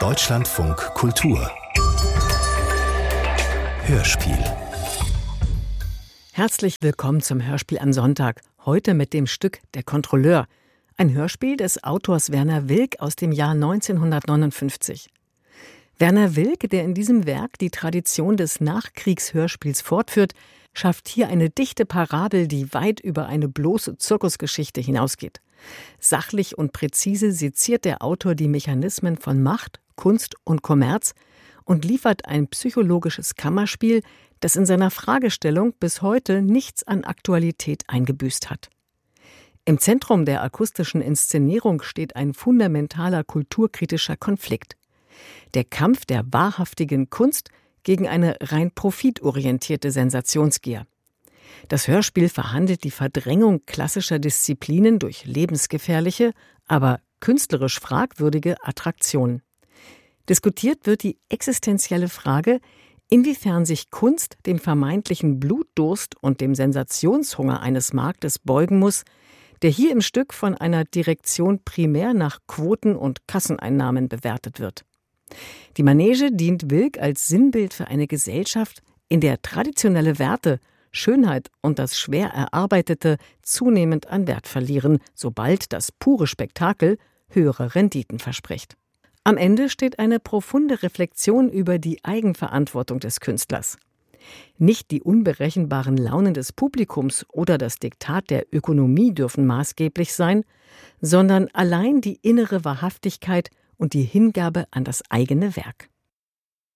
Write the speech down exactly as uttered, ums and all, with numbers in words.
Deutschlandfunk Kultur Hörspiel. Herzlich willkommen zum Hörspiel am Sonntag. Heute mit dem Stück Der Kontrolleur. Ein Hörspiel des Autors Werner Wilk aus dem Jahr neunzehnhundertneunundfünfzig. Werner Wilk, der in diesem Werk die Tradition des Nachkriegshörspiels fortführt, schafft hier eine dichte Parabel, die weit über eine bloße Zirkusgeschichte hinausgeht. Sachlich und präzise seziert der Autor die Mechanismen von Macht, Kunst und Kommerz und liefert ein psychologisches Kammerspiel, das in seiner Fragestellung bis heute nichts an Aktualität eingebüßt hat. Im Zentrum der akustischen Inszenierung steht ein fundamentaler kulturkritischer Konflikt. Der Kampf der wahrhaftigen Kunst gegen eine rein profitorientierte Sensationsgier. Das Hörspiel verhandelt die Verdrängung klassischer Disziplinen durch lebensgefährliche, aber künstlerisch fragwürdige Attraktionen. Diskutiert wird die existenzielle Frage, inwiefern sich Kunst dem vermeintlichen Blutdurst und dem Sensationshunger eines Marktes beugen muss, der hier im Stück von einer Direktion primär nach Quoten und Kasseneinnahmen bewertet wird. Die Manege dient Wilk als Sinnbild für eine Gesellschaft, in der traditionelle Werte, Schönheit und das schwer Erarbeitete zunehmend an Wert verlieren, sobald das pure Spektakel höhere Renditen verspricht. Am Ende steht eine profunde Reflexion über die Eigenverantwortung des Künstlers. Nicht die unberechenbaren Launen des Publikums oder das Diktat der Ökonomie dürfen maßgeblich sein, sondern allein die innere Wahrhaftigkeit und die Hingabe an das eigene Werk.